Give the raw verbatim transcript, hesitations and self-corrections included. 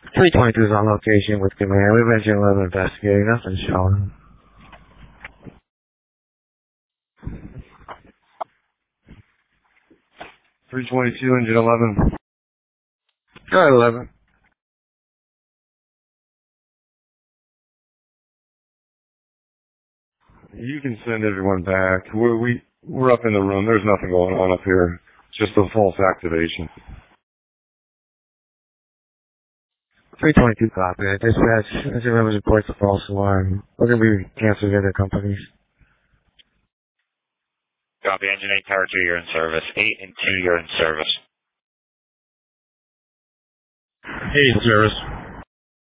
three twenty-two is on location with command. We've been eleven investigating. Nothing's showing. three twenty-two, engine eleven. Go ahead, eleven. You can send everyone back. We're, we, we're up in the room. There's nothing going on up here. It's just a false activation. three twenty-two copy. Dispatch, engine members reports a false alarm. We're going to be canceling other companies. Copy, engine eight, tower two, you're in service. eight and two, you're in service. eight, service.